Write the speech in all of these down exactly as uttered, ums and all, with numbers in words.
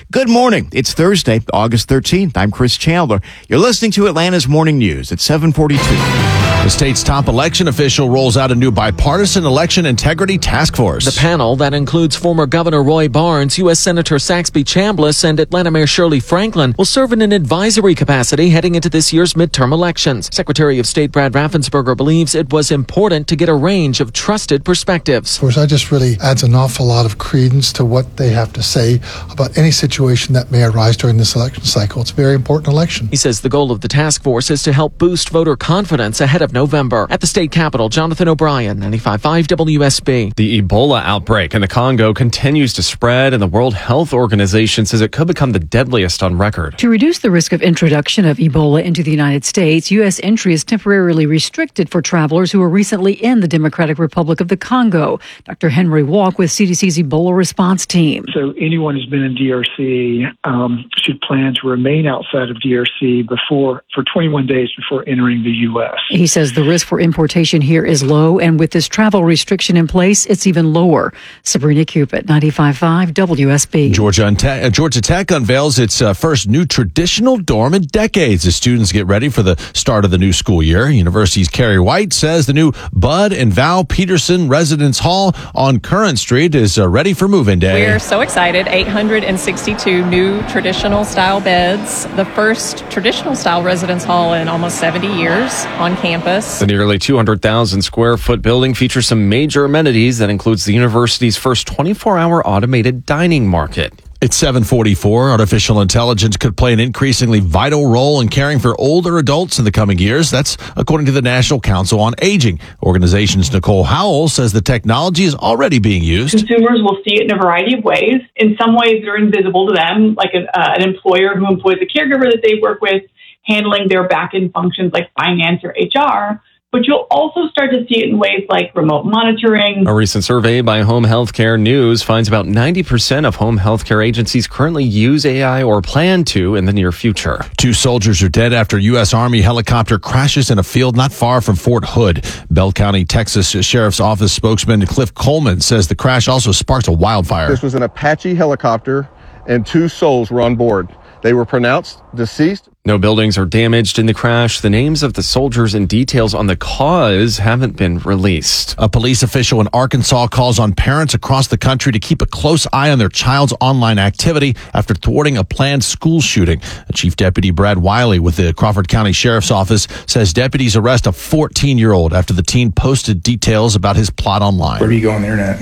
Good morning. It's Thursday, August thirteenth. I'm Chris Chandler. You're listening to Atlanta's Morning News at seven forty-two. The state's top election official rolls out a new bipartisan election integrity task force. The panel that includes former Governor Roy Barnes, U S Senator Saxby Chambliss, and Atlanta Mayor Shirley Franklin will serve in an advisory capacity heading into this year's midterm elections. Secretary of State Brad Raffensperger believes it was important to get a range of trusted perspectives. Of course, that just really adds an awful lot of credence to what they have to say about any situation that may arise during this election cycle. It's a very important election. He says the goal of the task force is to help boost voter confidence ahead of November. At the state capitol, Jonathan O'Brien, ninety-five point five W S B. The Ebola outbreak in the Congo continues to spread, and the World Health Organization says it could become the deadliest on record. To reduce the risk of introduction of Ebola into the United States, U S entry is temporarily restricted for travelers who were recently in the Democratic Republic of the Congo. Doctor Henry Walk with C D C's Ebola response team. So anyone who's been in D R C um, should plan to remain outside of D R C before for twenty-one days before entering the U S. He says the risk for importation here is low, and with this travel restriction in place, it's even lower. Sabrina Cupid, ninety-five point five W S B. Georgia, Te- Georgia Tech unveils its uh, first new traditional dorm in decades as students get ready for the start of the new school year. University's Carrie White says the new Bud and Val Peterson Residence Hall on Current Street is uh, ready for move-in day. We're so excited. eight hundred sixty-two new traditional style beds. The first traditional style residence hall in almost seventy years on campus. The nearly two hundred thousand square foot building features some major amenities that includes the university's first twenty-four hour automated dining market. It's seven forty-four. Artificial intelligence could play an increasingly vital role in caring for older adults in the coming years. That's according to the National Council on Aging. Organization's Nicole Howell says the technology is already being used. Consumers will see it in a variety of ways. In some ways, they're invisible to them, like an, uh, an employer who employs a caregiver that they work with, handling their back-end functions like finance or H R. But you'll also start to see it in ways like remote monitoring. A recent survey by Home Healthcare News finds about ninety percent of home healthcare agencies currently use A I or plan to in the near future. Two soldiers are dead after U S Army helicopter crashes in a field not far from Fort Hood. Bell County, Texas Sheriff's Office spokesman Cliff Coleman says the crash also sparked a wildfire. This was an Apache helicopter and two souls were on board. They were pronounced deceased. No buildings are damaged in the crash. The names of the soldiers and details on the cause haven't been released. A police official in Arkansas calls on parents across the country to keep a close eye on their child's online activity after thwarting a planned school shooting. Chief Deputy Brad Wiley with the Crawford County Sheriff's Office says deputies arrest a fourteen-year-old after the teen posted details about his plot online. Wherever you go on the internet,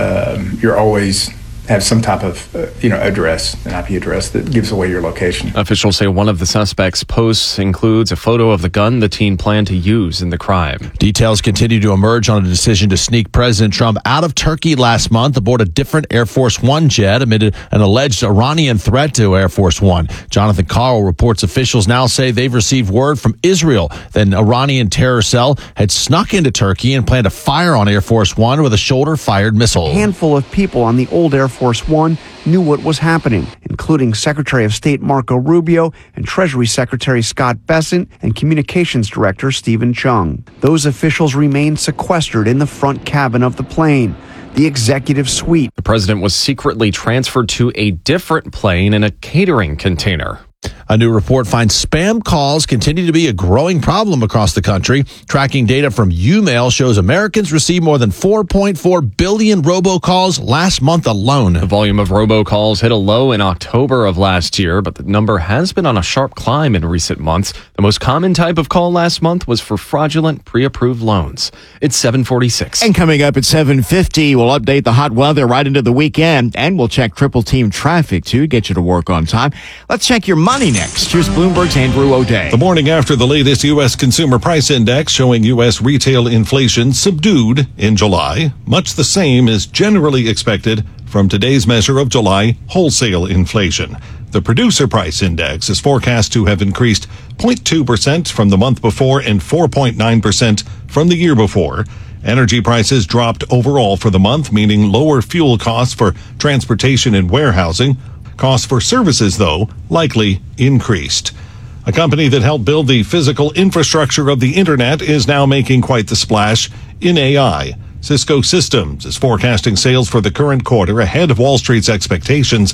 um, you're always have some type of, uh, you know, address, an I P address that gives away your location. Officials say one of the suspects' posts includes a photo of the gun the teen planned to use in the crime. Details continue to emerge on a decision to sneak President Trump out of Turkey last month aboard a different Air Force One jet amid an alleged Iranian threat to Air Force One. Jonathan Carl reports officials now say they've received word from Israel that an Iranian terror cell had snuck into Turkey and planned to fire on Air Force One with a shoulder-fired missile. A handful of people on the old Air Force One knew what was happening, including Secretary of State Marco Rubio and Treasury Secretary Scott Bessent and Communications Director Stephen Chung. Those officials remained sequestered in the front cabin of the plane, the executive suite. The president was secretly transferred to a different plane in a catering container. A new report finds spam calls continue to be a growing problem across the country. Tracking data from YouMail shows Americans received more than four point four billion robocalls last month alone. The volume of robocalls hit a low in October of last year, but the number has been on a sharp climb in recent months. The most common type of call last month was for fraudulent pre-approved loans. It's seven forty-six. And coming up at seven fifty, we'll update the hot weather right into the weekend, and we'll check triple team traffic to get you to work on time. Let's check your money next. Here's Bloomberg's Andrew O'Day. The morning after the latest U S Consumer Price Index showing U S retail inflation subdued in July, much the same as generally expected from today's measure of July wholesale inflation. The Producer Price Index is forecast to have increased zero point two percent from the month before and four point nine percent from the year before. Energy prices dropped overall for the month, meaning lower fuel costs for transportation and warehousing. Costs for services, though, likely increased. A company that helped build the physical infrastructure of the internet is now making quite the splash in A I. Cisco Systems is forecasting sales for the current quarter ahead of Wall Street's expectations.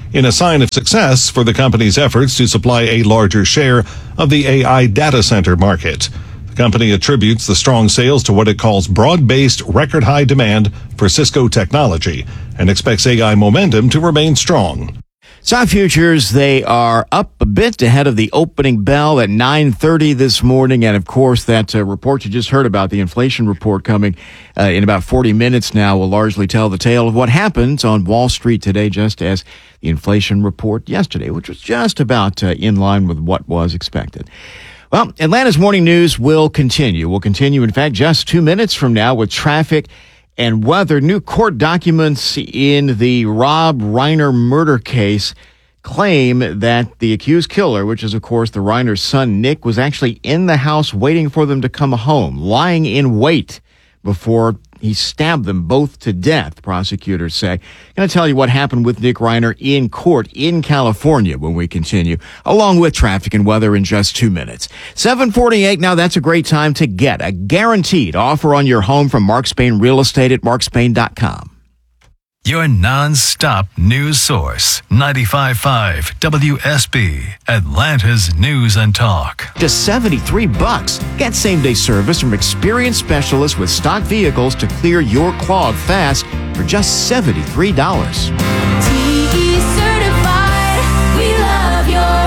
in a sign of success for the company's efforts to supply a larger share of the A I data center market. The company attributes the strong sales to what it calls broad-based record-high demand for Cisco technology and expects A I momentum to remain strong. Stock futures, they are up a bit ahead of the opening bell at nine thirty this morning. And, of course, that uh, report you just heard about, the inflation report coming uh, in about forty minutes now, will largely tell the tale of what happens on Wall Street today, just as the inflation report yesterday, which was just about uh, in line with what was expected. Well, Atlanta's morning news will continue. We'll continue, in fact, just two minutes from now with traffic and weather. New court documents in the Rob Reiner murder case claim that the accused killer, which is, of course, the Reiner's son, Nick, was actually in the house waiting for them to come home, lying in wait before he stabbed them both to death, prosecutors say. I'm going to tell you what happened with Nick Reiner in court in California when we continue, along with traffic and weather in just two minutes. seven forty-eight, now that's a great time to get a guaranteed offer on your home from Mark Spain Real Estate at mark spain dot com. Your non-stop news source, ninety-five point five W S B, Atlanta's News and Talk. Just seventy-three bucks. Get same-day service from experienced specialists with stock vehicles to clear your clog fast for just seventy-three dollars. T E certified, we love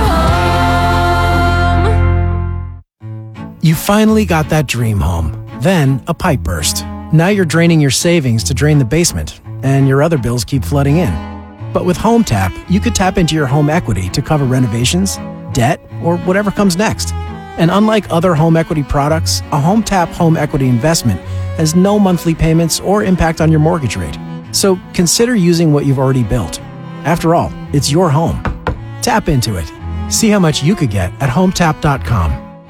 your home. You finally got that dream home. Then a pipe burst. Now you're draining your savings to drain the basement, and your other bills keep flooding in. But with HomeTap, you could tap into your home equity to cover renovations, debt, or whatever comes next. And unlike other home equity products, a HomeTap home equity investment has no monthly payments or impact on your mortgage rate. So consider using what you've already built. After all, it's your home. Tap into it. See how much you could get at home tap dot com.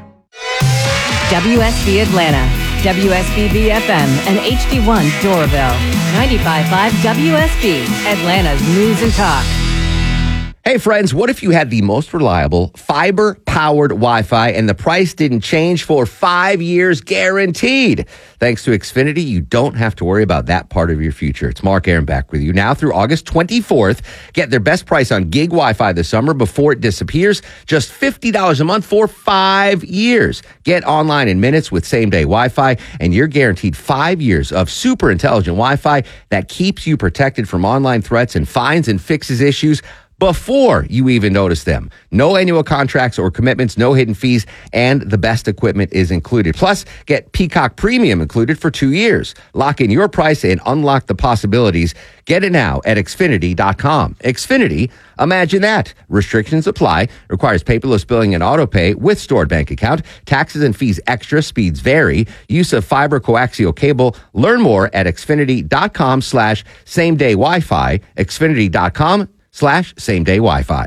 W S B Atlanta, W S B B F M, and H D one Doraville. ninety-five point five W S B, Atlanta's News and Talk. Hey friends, what if you had the most reliable fiber-powered Wi-Fi and the price didn't change for five years guaranteed? Thanks to Xfinity, you don't have to worry about that part of your future. It's Mark Aaron back with you now through August twenty-fourth. Get their best price on gig Wi-Fi this summer before it disappears. Just fifty dollars a month for five years. Get online in minutes with same-day Wi-Fi, and you're guaranteed five years of super intelligent Wi-Fi that keeps you protected from online threats and finds and fixes issues before you even notice them. No annual contracts or commitments, no hidden fees, and the best equipment is included. Plus, get Peacock Premium included for two years. Lock in your price and unlock the possibilities. Get it now at Xfinity dot com. Xfinity, imagine that. Restrictions apply. Requires paperless billing and auto pay with stored bank account. Taxes and fees extra. Speeds vary. Use of fiber coaxial cable. Learn more at Xfinity dot com slash same day Wi-Fi. Xfinity dot com slash same day Wi-Fi.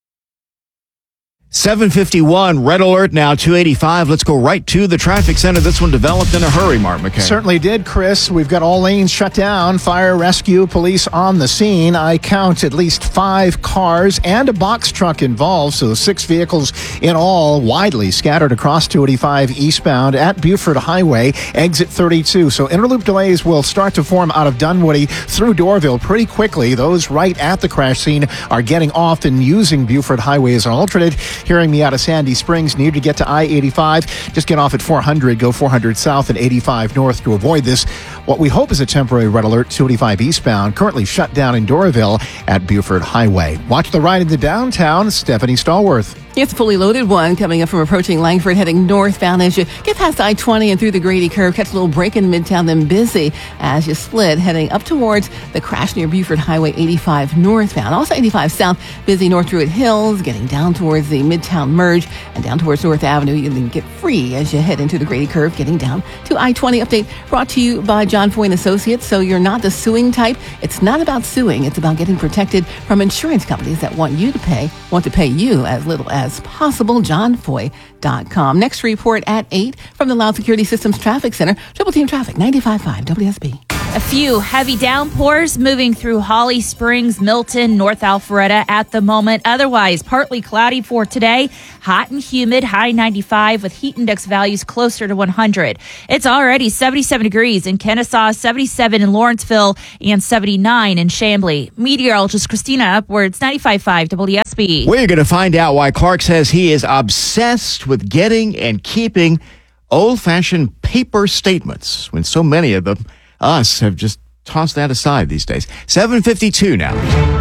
seven fifty-one, red alert now, two eighty-five. Let's go right to the traffic center. This one developed in a hurry, Mark McKay. Certainly did, Chris. We've got all lanes shut down. Fire, rescue, police on the scene. I count at least five cars and a box truck involved, so six vehicles in all, widely scattered across two eighty-five eastbound at Buford Highway, exit thirty-two. So interloop delays will start to form out of Dunwoody through Doraville pretty quickly. Those right at the crash scene are getting off and using Buford Highway as an alternate. Hearing me out of Sandy Springs, need to get to I eighty-five. Just get off at four hundred, go four hundred south and eighty-five north to avoid this. What we hope is a temporary red alert, two eighty-five eastbound, currently shut down in Doraville at Buford Highway. Watch the ride into downtown. Stephanie Stallworth. It's a fully loaded one coming up from approaching Langford, heading northbound as you get past I twenty and through the Grady Curve. Catch a little break in Midtown, then busy as you split, heading up towards the crash near Buford Highway eighty-five northbound. Also eighty-five south, busy North Druid Hills, getting down towards the Midtown merge and down towards North Avenue. You can get free as you head into the Grady Curve, getting down to I twenty. Update brought to you by John Foy and Associates. So you're not the suing type. It's not about suing. It's about getting protected from insurance companies that want you to pay, want to pay you as little as as possible. john foy dot com. Next report at eight from the Loud Security Systems Traffic Center. Triple Team Traffic, ninety-five point five W S B. A few heavy downpours moving through Holly Springs, Milton, North Alpharetta at the moment. Otherwise, partly cloudy for today. Hot and humid, high ninety-five with heat index values closer to one hundred. It's already seventy-seven degrees in Kennesaw, seventy-seven in Lawrenceville, and seventy-nine in Chambly. Meteorologist Christina Upwards, ninety-five point five W S B. We're going to find out why Clark says he is obsessed with getting and keeping old-fashioned paper statements when so many of them, us, have just tossed that aside these days. seven fifty-two now.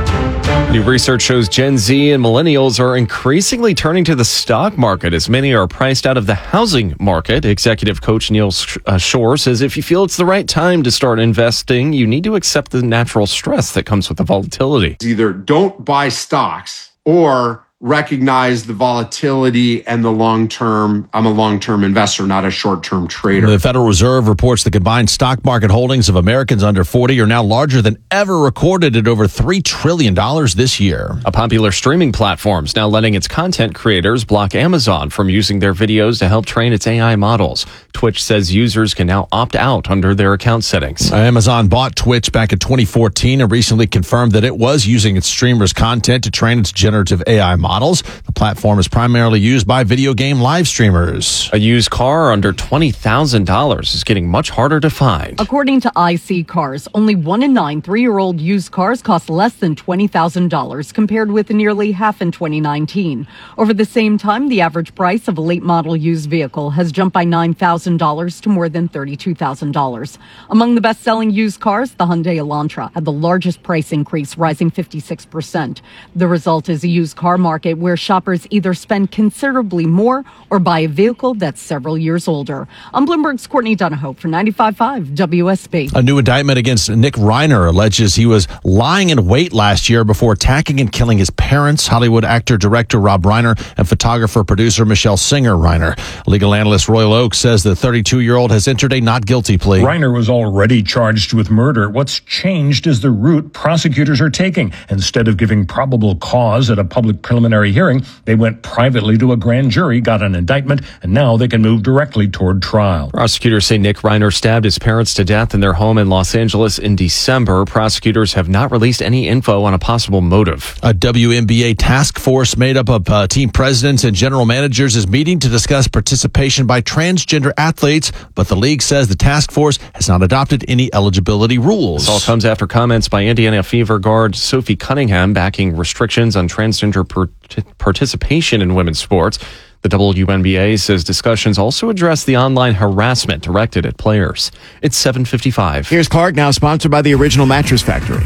New research shows Gen Z and millennials are increasingly turning to the stock market as many are priced out of the housing market. Executive coach Neil Shore says if you feel it's the right time to start investing, you need to accept the natural stress that comes with the volatility. Either don't buy stocks or recognize the volatility and the long-term. I'm a long-term investor, not a short-term trader. The Federal Reserve reports the combined stock market holdings of Americans under forty are now larger than ever recorded at over three trillion dollars this year. A popular streaming platform is now letting its content creators block Amazon from using their videos to help train its A I models. Twitch says users can now opt out under their account settings. Amazon bought Twitch back in twenty fourteen and recently confirmed that it was using its streamers' content to train its generative A I models. The platform is primarily used by video game live streamers. A used car under twenty thousand dollars is getting much harder to find. According to I C Cars, only one in nine three-year-old used cars cost less than twenty thousand dollars, compared with nearly half in twenty nineteen. Over the same time, the average price of a late-model used vehicle has jumped by nine thousand dollars to more than thirty-two thousand dollars. Among the best-selling used cars, the Hyundai Elantra had the largest price increase, rising fifty-six percent. The result is a used car market where shoppers either spend considerably more or buy a vehicle that's several years older. I'm Bloomberg's Courtney Donahoe for ninety-five point five W S B. A new indictment against Nick Reiner alleges he was lying in wait last year before attacking and killing his parents, Hollywood actor-director Rob Reiner and photographer-producer Michelle Singer Reiner. Legal analyst Royal Oak says the thirty-two-year-old has entered a not guilty plea. Reiner was already charged with murder. What's changed is the route prosecutors are taking. Instead of giving probable cause at a public preliminary hearing, they went privately to a grand jury, got an indictment, and now they can move directly toward trial. Prosecutors say Nick Reiner stabbed his parents to death in their home in Los Angeles in December. Prosecutors have not released any info on a possible motive. A W N B A task force made up of uh, team presidents and general managers is meeting to discuss participation by transgender athletes, but the league says the task force has not adopted any eligibility rules. This all comes after comments by Indiana Fever guard Sophie Cunningham backing restrictions on transgender per- participation in women's sports. The W N B A says discussions also address the online harassment directed at players. It's seven fifty-five. Here's Clark, now sponsored by the Original Mattress Factory.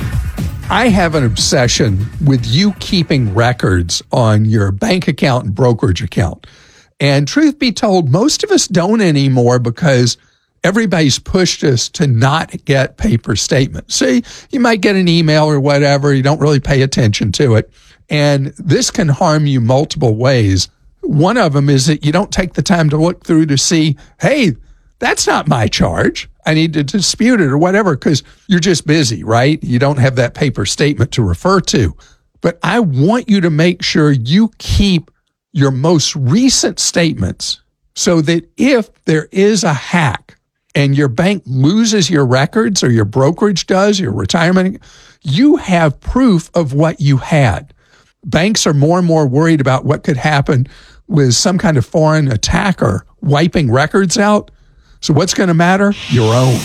I have an obsession with you keeping records on your bank account and brokerage account. And truth be told, most of us don't anymore because everybody's pushed us to not get paper statements. See, you might get an email or whatever. You don't really pay attention to it. And this can harm you multiple ways. One of them is that you don't take the time to look through to see, hey, that's not my charge. I need to dispute it or whatever, because you're just busy, right? You don't have that paper statement to refer to. But I want you to make sure you keep your most recent statements so that if there is a hack and your bank loses your records or your brokerage does, your retirement, you have proof of what you had. Banks are more and more worried about what could happen with some kind of foreign attacker wiping records out. So what's going to matter? Your own.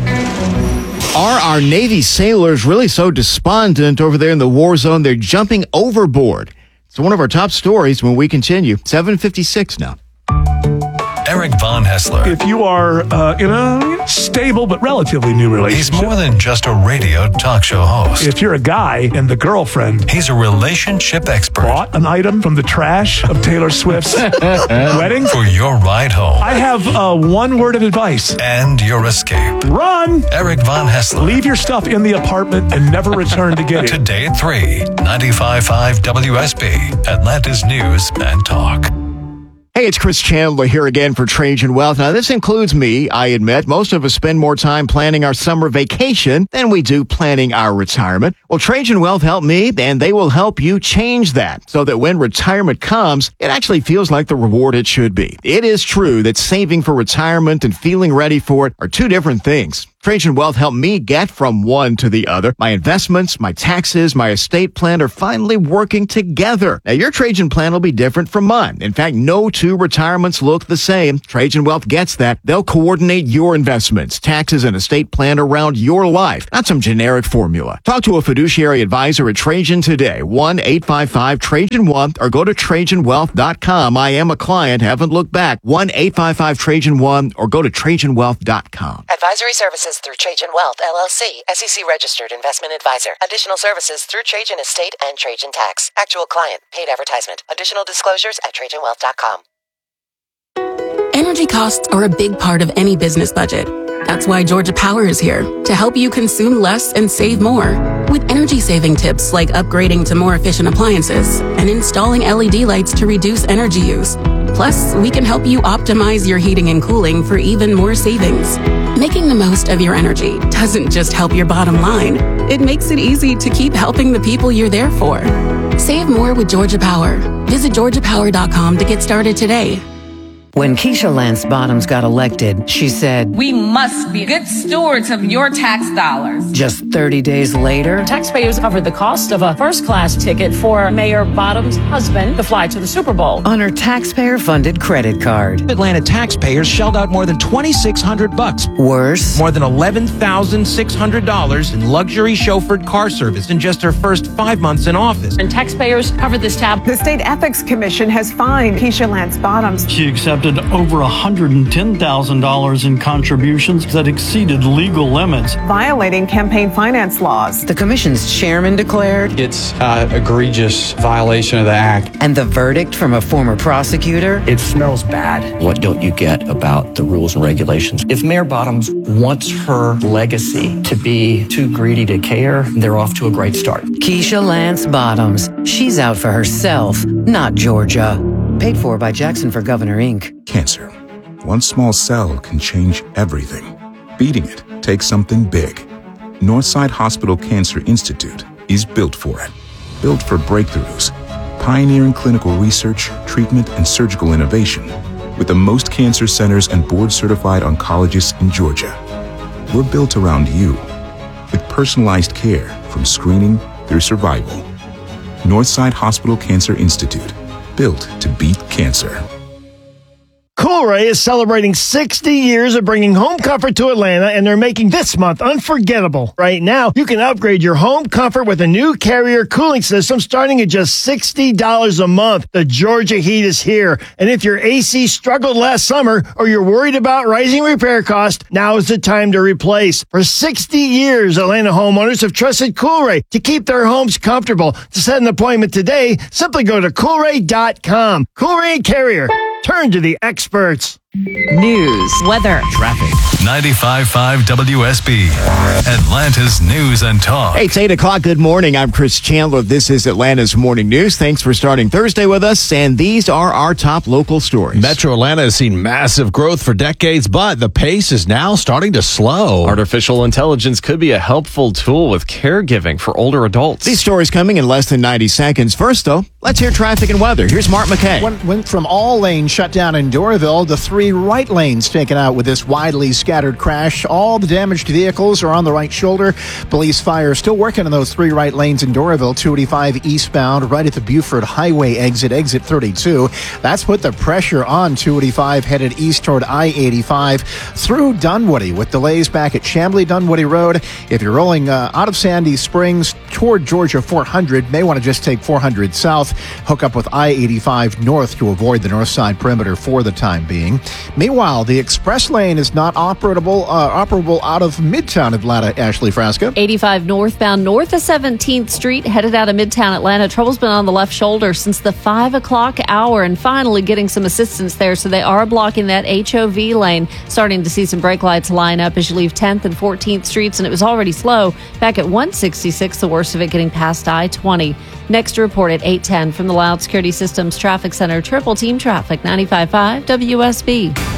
Are our Navy sailors really so despondent over there in the war zone? They're jumping overboard. It's one of our top stories when we continue. seven fifty-six now. Eric Von Hessler. If you are uh, in a stable but relatively new relationship. He's more than just a radio talk show host. If you're a guy and the girlfriend. He's a relationship expert. Bought an item from the trash of Taylor Swift's wedding. For your ride home. I have uh, one word of advice. And your escape. Run! Eric Von Hessler. Leave your stuff in the apartment and never return to get it. Today at three, ninety-five point five W S B, Atlanta's News and Talk. Hey, it's Chris Chandler here again for Trajan Wealth. Now, this includes me, I admit. Most of us spend more time planning our summer vacation than we do planning our retirement. Well, Trajan Wealth helped me, and they will help you change that so that when retirement comes, it actually feels like the reward it should be. It is true that saving for retirement and feeling ready for it are two different things. Trajan Wealth helped me get from one to the other. My investments, my taxes, my estate plan are finally working together. Now, your Trajan plan will be different from mine. In fact, no two retirements look the same. Trajan Wealth gets that. They'll coordinate your investments, taxes, and estate plan around your life, not some generic formula. Talk to a fiduciary advisor at Trajan today. one eight five five Trajan one or go to Trajan Wealth dot com. I am a client. Haven't looked back. one eight five five Trajan one or go to Trajan Wealth dot com. Advisory services through Trajan Wealth, L L C, S E C registered investment advisor. Additional services through Trajan Estate and Trajan Tax. Actual client, paid advertisement. Additional disclosures at Trajan Wealth dot com. Energy costs are a big part of any business budget. That's why Georgia Power is here to help you consume less and save more. With energy saving tips like upgrading to more efficient appliances and installing L E D lights to reduce energy use. Plus, we can help you optimize your heating and cooling for even more savings. Making the most of your energy doesn't just help your bottom line. It makes it easy to keep helping the people you're there for. Save more with Georgia Power. Visit Georgia Power dot com to get started today. When Keisha Lance Bottoms got elected, she said, "We must be good stewards of your tax dollars." Just thirty days later, taxpayers covered the cost of a first-class ticket for Mayor Bottoms' husband to fly to the Super Bowl on her taxpayer-funded credit card. Atlanta taxpayers shelled out more than twenty-six hundred bucks. Worse, more than eleven thousand six hundred dollars in luxury chauffeured car service in just her first five months in office. And taxpayers covered this tab. The State Ethics Commission has fined Keisha Lance Bottoms. She accepted over one hundred ten thousand dollars in contributions that exceeded legal limits, violating campaign finance laws. The commission's chairman declared it's an egregious violation of the act. And the verdict from a former prosecutor? It smells bad. What don't you get about the rules and regulations? If Mayor Bottoms wants her legacy to be too greedy to care, they're off to a great start. Keisha Lance Bottoms. She's out for herself, not Georgia. Paid for by Jackson for Governor, Incorporated. Cancer. One small cell can change everything. Beating it takes something big. Northside Hospital Cancer Institute is built for it. Built for breakthroughs, pioneering clinical research, treatment, and surgical innovation, with the most cancer centers and board-certified oncologists in Georgia. We're built around you, with personalized care from screening through survival. Northside Hospital Cancer Institute, built to beat cancer. Coolray is celebrating sixty years of bringing home comfort to Atlanta, and they're making this month unforgettable. Right now, you can upgrade your home comfort with a new Carrier cooling system starting at just sixty dollars a month. The Georgia heat is here, and if your A C struggled last summer or you're worried about rising repair costs, now is the time to replace. For sixty years, Atlanta homeowners have trusted Coolray to keep their homes comfortable. To set an appointment today, simply go to Coolray dot com. Coolray Carrier. Turn to the experts. News, weather, traffic. ninety-five point five W S B, Atlanta's news and talk. Hey, it's eight o'clock. Good morning. I'm Chris Chandler. This is Atlanta's Morning News. Thanks for starting Thursday with us, and these are our top local stories. Metro Atlanta has seen massive growth for decades, but the pace is now starting to slow. Artificial intelligence could be a helpful tool with caregiving for older adults. These stories coming in less than ninety seconds. First, though, let's hear traffic and weather. Here's Mark McKay. Went, went from all lanes shut down in Doraville to three right lanes taken out with this widely scattered crash. All the damaged vehicles are on the right shoulder. Police fire still working on those three right lanes in Doraville, two eighty-five eastbound, right at the Buford Highway exit, exit thirty-two. That's put the pressure on two eighty-five headed east toward I eighty-five through Dunwoody, with delays back at Chamblee Dunwoody Road. If you're rolling uh, out of Sandy Springs toward Georgia four hundred, may want to just take four hundred south, hook up with I eighty-five north to avoid the north side perimeter for the time being. Meanwhile, the express lane is not operable uh, operable out of Midtown Atlanta. Ashley Frasca. eighty-five northbound north of seventeenth Street, headed out of Midtown Atlanta. Trouble's been on the left shoulder since the five o'clock hour, and finally getting some assistance there. So they are blocking that H O V lane. Starting to see some brake lights line up as you leave tenth and fourteenth Streets, and it was already slow back at one sixty-six, the worst of it getting past I twenty. Next report at eight ten from the Loud Security Systems Traffic Center. Triple Team Traffic, ninety-five point five W S B.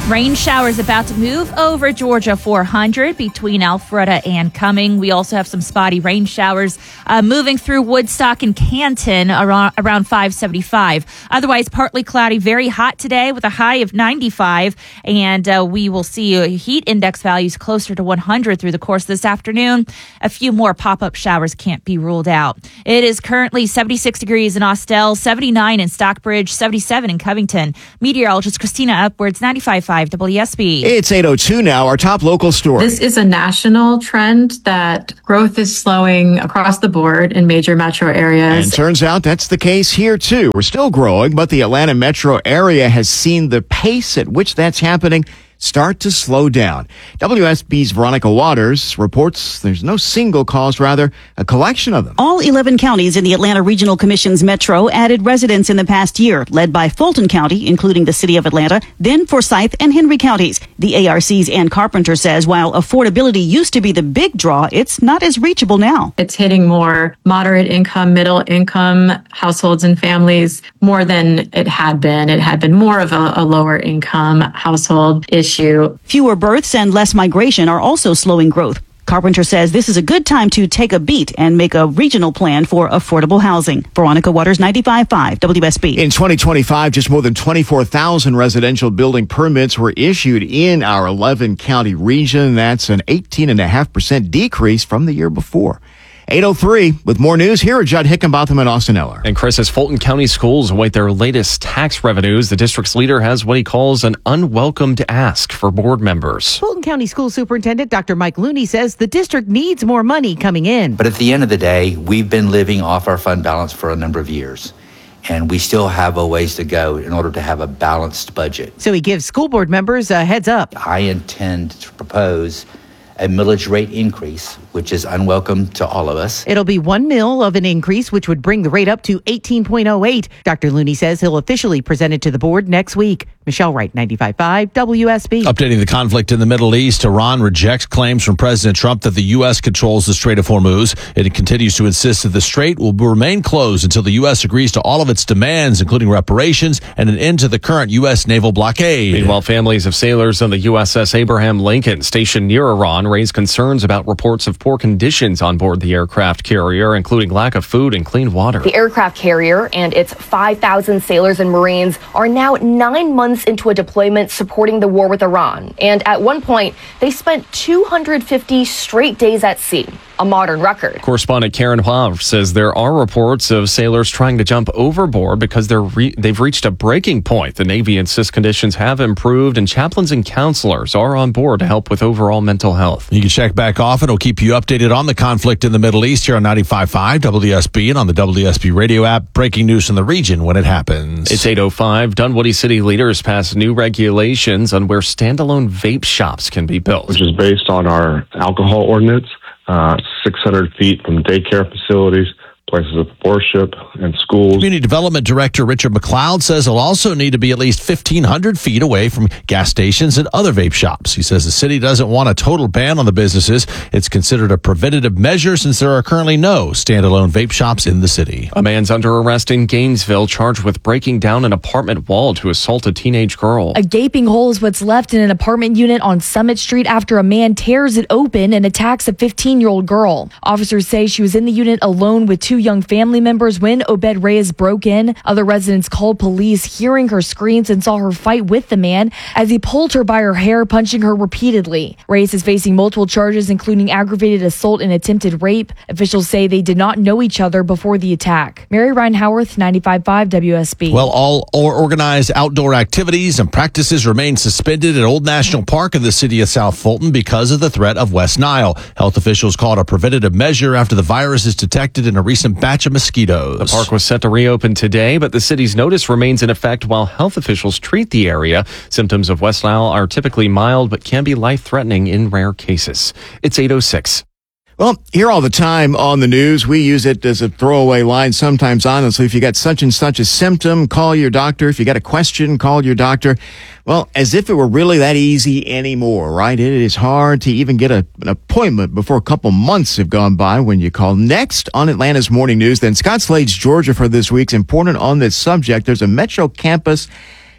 Rain showers about to move over Georgia four hundred between Alpharetta and Cumming. We also have some spotty rain showers uh, moving through Woodstock and Canton around, around five seventy-five. Otherwise, partly cloudy, very hot today with a high of ninety-five. And uh, we will see uh, heat index values closer to one hundred through the course of this afternoon. A few more pop-up showers can't be ruled out. It is currently seventy-six degrees in Austell, seventy-nine in Stockbridge, seventy-seven in Covington. Meteorologist Christina Upwards, ninety-five point five W S B. It's eight oh two now, our top local story. This is a national trend that growth is slowing across the board in major metro areas. And turns out that's the case here, too. We're still growing, but the Atlanta metro area has seen the pace at which that's happening start to slow down. W S B's Veronica Waters reports there's no single cause, rather a collection of them. All eleven counties in the Atlanta Regional Commission's metro added residents in the past year, led by Fulton County, including the city of Atlanta, then Forsyth and Henry counties. The A R C's Ann Carpenter says while affordability used to be the big draw, it's not as reachable now. It's hitting more moderate income, middle income households and families more than it had been. It had been more of a, a lower income household issue. Fewer births and less migration are also slowing growth. Carpenter says this is a good time to take a beat and make a regional plan for affordable housing. Veronica Waters, ninety-five point five W S B. In twenty twenty-five, just more than twenty-four thousand residential building permits were issued in our eleven county region. That's an eighteen point five percent decrease from the year before. eight oh three with more news. Here are Judd Hickenbotham and Austin Eller. And Chris, as Fulton County schools await their latest tax revenues, the district's leader has what he calls an unwelcomed ask for board members. Fulton County School Superintendent Doctor Mike Looney says the district needs more money coming in. But at the end of the day, we've been living off our fund balance for a number of years, and we still have a ways to go in order to have a balanced budget. So he gives school board members a heads up. I intend to propose a millage rate increase, which is unwelcome to all of us. It'll be one mil of an increase, which would bring the rate up to eighteen point oh eight. Doctor Looney says he'll officially present it to the board next week. Michelle Wright, ninety-five point five W S B. Updating the conflict in the Middle East, Iran rejects claims from President Trump that the U S controls the Strait of Hormuz. It continues to insist that the strait will remain closed until the U S agrees to all of its demands, including reparations and an end to the current U S naval blockade. Meanwhile, families of sailors on the U S S Abraham Lincoln stationed near Iran raised concerns about reports of poor conditions on board the aircraft carrier, including lack of food and clean water. The aircraft carrier and its five thousand sailors and Marines are now nine months into a deployment supporting the war with Iran. And at one point, they spent two hundred fifty straight days at sea, a modern record. Correspondent Karen Havre says there are reports of sailors trying to jump overboard because they're re- they've reached a breaking point. The Navy insists conditions have improved, and chaplains and counselors are on board to help with overall mental health. You can check back off, and it'll keep you updated on the conflict in the Middle East here on ninety-five point five W S B and on the W S B radio app. Breaking news from the region when it happens. It's eight oh five. Dunwoody City leaders passed new regulations on where standalone vape shops can be built. Which is based on our alcohol ordinance, uh, six hundred feet from daycare facilities, places of worship, and schools. Community Development Director Richard McLeod says it'll also need to be at least fifteen hundred feet away from gas stations and other vape shops. He says the city doesn't want a total ban on the businesses. It's considered a preventative measure since there are currently no standalone vape shops in the city. A man's under arrest in Gainesville, charged with breaking down an apartment wall to assault a teenage girl. A gaping hole is what's left in an apartment unit on Summit Street after a man tears it open and attacks a fifteen-year-old girl. Officers say she was in the unit alone with two young family members when Obed Reyes broke in. Other residents called police, hearing her screams, and saw her fight with the man as he pulled her by her hair, punching her repeatedly. Reyes is facing multiple charges, including aggravated assault and attempted rape. Officials say they did not know each other before the attack. Mary Ryan Howarth, ninety-five point five W S B. Well, all organized outdoor activities and practices remain suspended at Old National Park in the city of South Fulton because of the threat of West Nile. Health officials called a preventative measure after the virus is detected in a recent batch of mosquitoes. The park was set to reopen today, but the city's notice remains in effect while health officials treat the area. Symptoms of West Nile are typically mild but can be life-threatening in rare cases. It's eight oh six. Well, here all the time on the news, we use it as a throwaway line sometimes, honestly. If you got such and such a symptom, call your doctor. If you got a question, call your doctor. Well, as if it were really that easy anymore, right? It is hard to even get a, an appointment before a couple months have gone by when you call. Next on Atlanta's Morning News, then Scott Slade's Georgia for this week's Important on this subject. There's a metro campus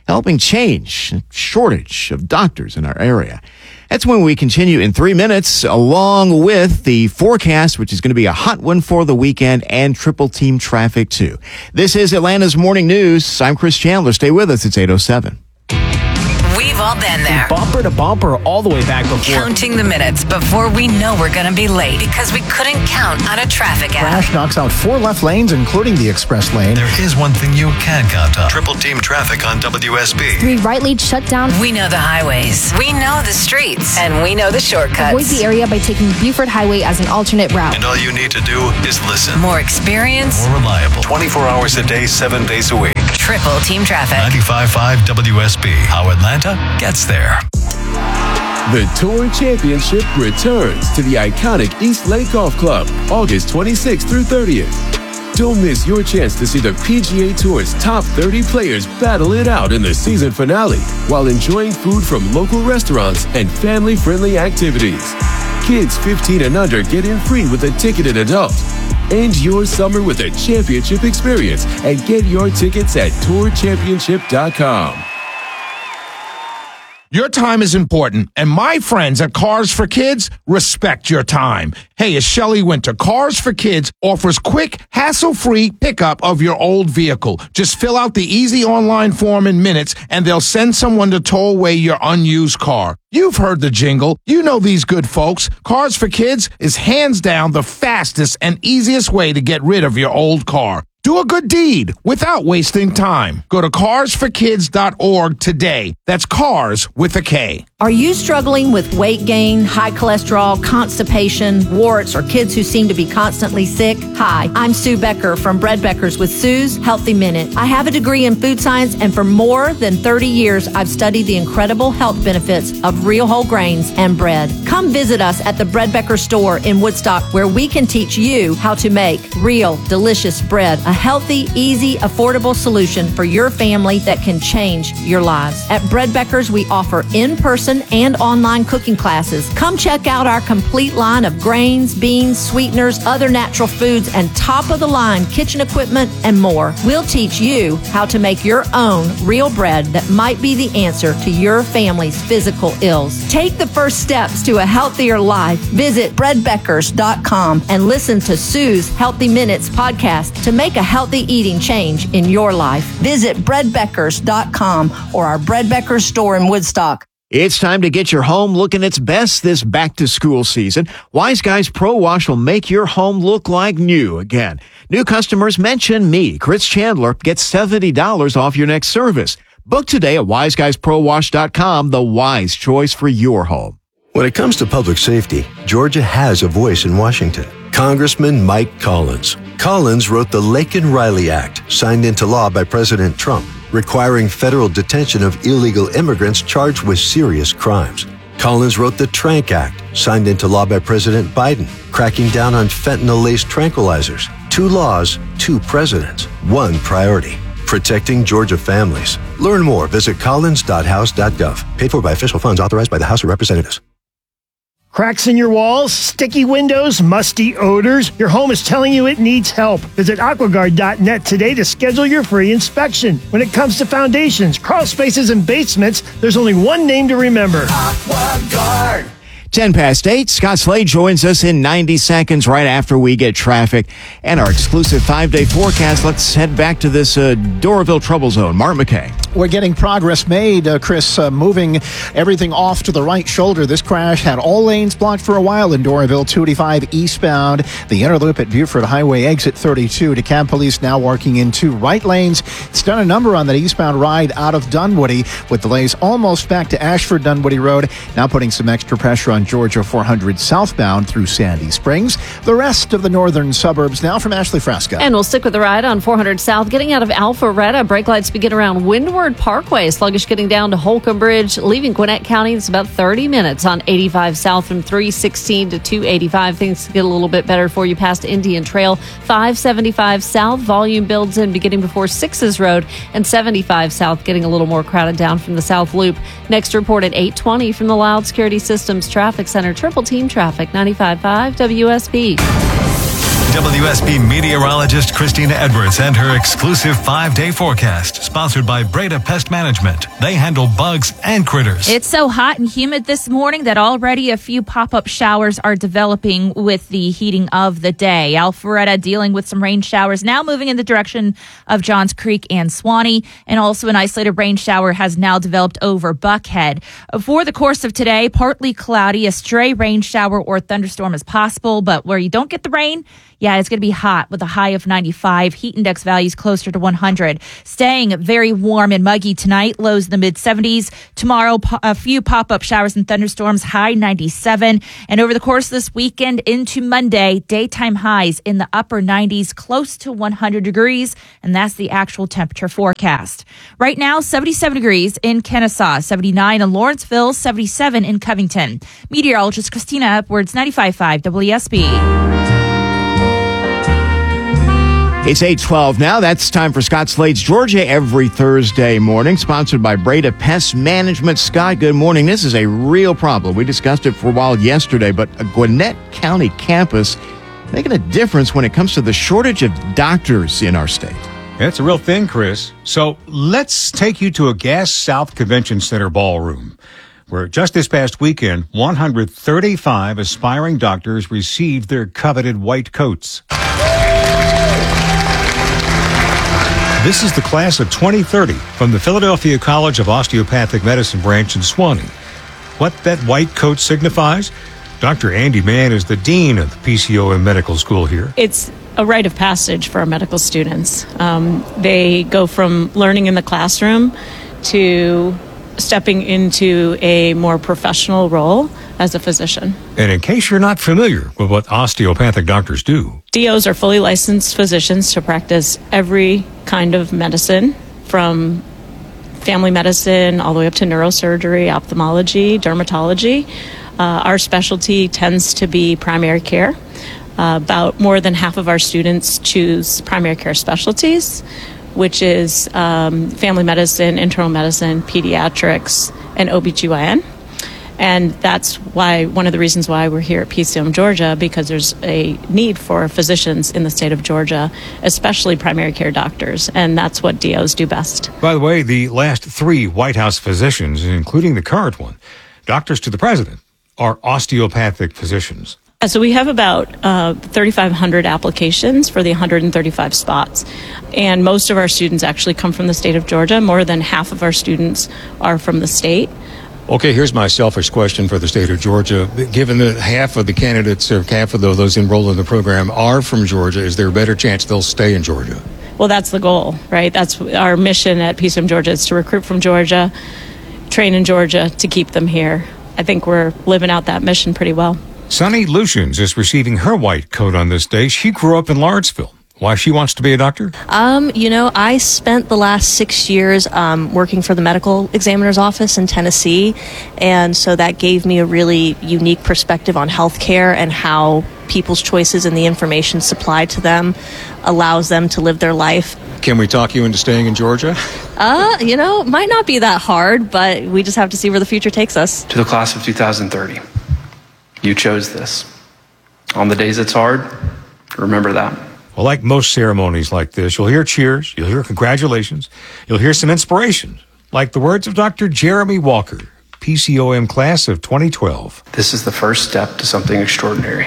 helping change shortage of doctors in our area. That's when we continue in three minutes, along with the forecast, which is going to be a hot one for the weekend, and triple team traffic too. This is Atlanta's Morning News. I'm Chris Chandler. Stay with us. It's eight oh seven. We've all been there. Bumper to bumper all the way back before. Counting the minutes before we know we're going to be late because we couldn't count on a traffic app. Crash knocks out four left lanes, including the express lane. There is one thing you can count on. Triple team traffic on W S B. Three right lanes shut down. We know the highways. We know the streets. And we know the shortcuts. Avoid the area by taking Buford Highway as an alternate route. And all you need to do is listen. More experience. More reliable. twenty-four hours a day, seven days a week. Triple team traffic. ninety-five point five W S B. How Atlanta gets there. The Tour Championship returns to the iconic East Lake Golf Club, August twenty-sixth through thirtieth. Don't miss your chance to see the P G A Tour's top thirty players battle it out in the season finale while enjoying food from local restaurants and family-friendly activities. Kids fifteen and under get in free with a ticketed adult. End your summer with a championship experience and get your tickets at tour championship dot com. Your time is important, and my friends at Cars for Kids respect your time. Hey, it's Shelley Winter. Cars for Kids offers quick, hassle-free pickup of your old vehicle. Just fill out the easy online form in minutes, and they'll send someone to tow away your unused car. You've heard the jingle. You know these good folks. Cars for Kids is hands down the fastest and easiest way to get rid of your old car. Do a good deed without wasting time. Go to cars for kids dot org today. That's cars with a K. Are you struggling with weight gain, high cholesterol, constipation, warts, or kids who seem to be constantly sick? Hi, I'm Sue Becker from Bread Beckers with Sue's Healthy Minute. I have a degree in food science, and for more than thirty years, I've studied the incredible health benefits of real whole grains and bread. Come visit us at the Bread Becker store in Woodstock, where we can teach you how to make real, delicious bread, a healthy, easy, affordable solution for your family that can change your lives. At Bread Beckers, we offer in-person and online cooking classes. Come check out our complete line of grains, beans, sweeteners, other natural foods, and top-of-the-line kitchen equipment and more. We'll teach you how to make your own real bread that might be the answer to your family's physical ills. Take the first steps to a healthier life. Visit bread beckers dot com and listen to Sue's Healthy Minutes podcast to make a healthy eating change in your life. Visit bread beckers dot com or our Bread Beckers store in Woodstock. It's time to get your home looking its best this back-to-school season. Wise Guys Pro Wash will make your home look like new again. New customers mention me, Chris Chandler, get seventy dollars off your next service. Book today at wise guys pro wash dot com, the wise choice for your home. When it comes to public safety, Georgia has a voice in Washington. Congressman Mike Collins. Collins wrote the Laken-Riley Act, signed into law by President Trump, requiring federal detention of illegal immigrants charged with serious crimes. Collins wrote the Trank Act, signed into law by President Biden, cracking down on fentanyl-laced tranquilizers. Two laws, two presidents, one priority: protecting Georgia families. Learn more. Visit collins dot house dot gov. Paid for by official funds authorized by the House of Representatives. Cracks in your walls, sticky windows, musty odors. Your home is telling you it needs help. Visit aquaguard dot net today to schedule your free inspection. When it comes to foundations, crawl spaces, and basements, there's only one name to remember. AquaGuard. ten past eight, Scott Slade joins us in ninety seconds right after we get traffic and our exclusive five-day forecast. Let's head back to this uh, Doraville trouble zone. Mark McKay. We're getting progress made, uh, Chris, uh, moving everything off to the right shoulder. This crash had all lanes blocked for a while in Doraville, two eighty-five eastbound. The inner loop at Buford Highway, exit thirty-two. DeKalb Police now working in two right lanes. It's done a number on that eastbound ride out of Dunwoody, with delays almost back to Ashford Dunwoody Road. Now putting some extra pressure on Georgia four hundred southbound through Sandy Springs. The rest of the northern suburbs now from Ashley Fresca. And we'll stick with the ride on four hundred south, getting out of Alpharetta. Brake lights begin around Windward Parkway. Sluggish getting down to Holcomb Bridge, leaving Gwinnett County. It's about thirty minutes on eighty-five south from three sixteen to two eighty-five. Things get a little bit better for you past Indian Trail. five seventy-five south, volume builds in beginning before Sixes Road, and seventy-five south getting a little more crowded down from the South Loop. Next report at eight twenty from the Loud Security Systems Traffic Center. Triple team traffic, ninety-five point five W S B. W S B meteorologist Christina Edwards and her exclusive five-day forecast, sponsored by Breda Pest Management. They handle bugs and critters. It's so hot and humid this morning that already a few pop-up showers are developing with the heating of the day. Alpharetta dealing with some rain showers, now moving in the direction of Johns Creek and Swanee, and also an isolated rain shower has now developed over Buckhead. For the course of today, partly cloudy, a stray rain shower or thunderstorm is possible, but where you don't get the rain, yeah, it's going to be hot with a high of ninety-five. Heat index values closer to one hundred. Staying very warm and muggy tonight, lows in the mid seventies. Tomorrow, a few pop-up showers and thunderstorms, high ninety-seven. And over the course of this weekend into Monday, daytime highs in the upper nineties, close to one hundred degrees. And that's the actual temperature forecast. Right now, seventy-seven degrees in Kennesaw, seventy-nine in Lawrenceville, seventy-seven in Covington. Meteorologist Christina Edwards, ninety-five point five W S B. It's eight twelve now. That's time for Scott Slade's Georgia every Thursday morning, sponsored by Breda Pest Management. Scott, good morning. This is a real problem. We discussed it for a while yesterday, but a Gwinnett County campus making a difference when it comes to the shortage of doctors in our state. It's a real thing, Chris. So let's take you to a Gas South Convention Center ballroom, where just this past weekend, one hundred thirty-five aspiring doctors received their coveted white coats. This is the class of twenty thirty from the Philadelphia College of Osteopathic Medicine branch in Swanee. What that white coat signifies? Doctor Andy Mann is the dean of the P C O M Medical School here. It's a rite of passage for our medical students. Um, they go from learning in the classroom to stepping into a more professional role as a physician. And in case you're not familiar with what osteopathic doctors do, D Os are fully licensed physicians to practice every kind of medicine, from family medicine all the way up to neurosurgery, ophthalmology, dermatology. Uh, our specialty tends to be primary care. Uh, about more than half of our students choose primary care specialties, which is um, family medicine, internal medicine, pediatrics, and O B G Y N. And that's why one of the reasons why we're here at P C O M Georgia, because there's a need for physicians in the state of Georgia, especially primary care doctors, and that's what D Os do best. By the way, the last three White House physicians, including the current one, doctors to the president, are osteopathic physicians. So we have about uh, thirty-five hundred applications for the one hundred thirty-five spots. And most of our students actually come from the state of Georgia. More than half of our students are from the state. Okay, here's my selfish question for the state of Georgia. Given that half of the candidates or half of those enrolled in the program are from Georgia, is there a better chance they'll stay in Georgia? Well, that's the goal, right? That's our mission at P C O M Georgia, is to recruit from Georgia, train in Georgia, to keep them here. I think we're living out that mission pretty well. Sunny Lucians is receiving her white coat on this day. She grew up in Lawrenceville. Why she wants to be a doctor? Um, you know, I spent the last six years um, working for the medical examiner's office in Tennessee, and so that gave me a really unique perspective on healthcare and how people's choices and the information supplied to them allows them to live their life. Can we talk you into staying in Georgia? Uh, you know, might not be that hard, but we just have to see where the future takes us. To the class of two thousand thirty, you chose this. On the days it's hard, remember that. Well, like most ceremonies like this, you'll hear cheers, you'll hear congratulations, you'll hear some inspiration, like the words of Doctor Jeremy Walker, P C O M class of twenty twelve. This is the first step to something extraordinary.